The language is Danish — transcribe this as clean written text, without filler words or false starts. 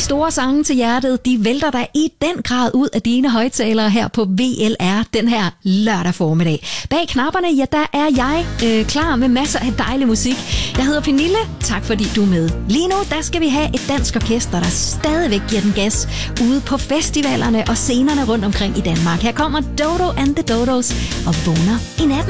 De store sange til hjertet, de vælter der i den grad ud af dine højttalere her på VLR den her lørdag formiddag. Bag knapperne, ja, der er jeg klar med masser af dejlig musik. Jeg hedder Pernille, tak fordi du er med. Lige nu, der skal vi have et dansk orkester, der stadigvæk giver den gas ude på festivalerne og scenerne rundt omkring i Danmark. Her kommer Dodo and the Dodos og Vågner i natten.